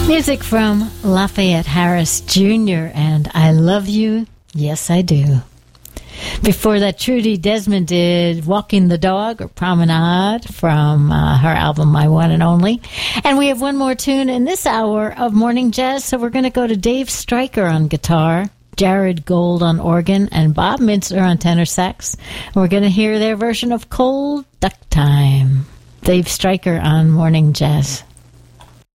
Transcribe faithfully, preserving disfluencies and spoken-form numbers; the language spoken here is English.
Music from Lafayette Harris Junior and I Love You, Yes I Do. Before that, Trudy Desmond did Walking the Dog or Promenade from uh, her album My One and Only. And we have one more tune in this hour of Morning Jazz, so we're going to go to Dave Stryker on guitar, Jared Gold on organ, and Bob Mintzer on tenor sax. And we're going to hear their version of Cold Duck Time. Dave Stryker on Morning Jazz.